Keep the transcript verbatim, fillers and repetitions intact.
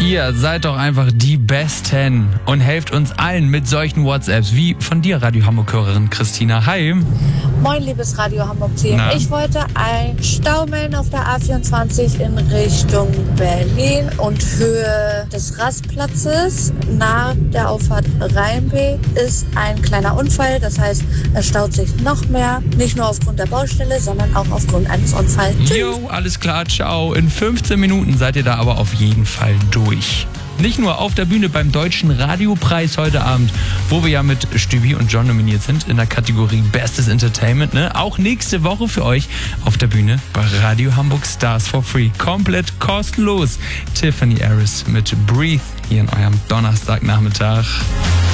Ihr seid doch einfach die Besten und helft uns allen mit solchen WhatsApps wie von dir, Radio Hamburg-Hörerin Christina. Hi. Moin, liebes Radio Hamburg-Team. Na? Ich wollte ein Stau melden auf der A vierundzwanzig in Richtung Berlin und Höhe des Rastplatzes nach der Auffahrt Rheinbeek ist ein kleiner Unfall. Das heißt, es staut sich noch mehr. Nicht nur aufgrund der Baustelle, sondern auch aufgrund eines Unfalls. Tschüss. Jo, alles klar, ciao. In fünfzehn Minuten seid ihr da aber auf jeden Fall durch. Nicht nur auf der Bühne beim Deutschen Radiopreis heute Abend, wo wir ja mit Stübi und John nominiert sind in der Kategorie Bestes Entertainment. Ne? Auch nächste Woche für euch auf der Bühne bei Radio Hamburg Stars for Free. Komplett kostenlos. Tiffany Harris mit Breathe hier in eurem Donnerstagnachmittag.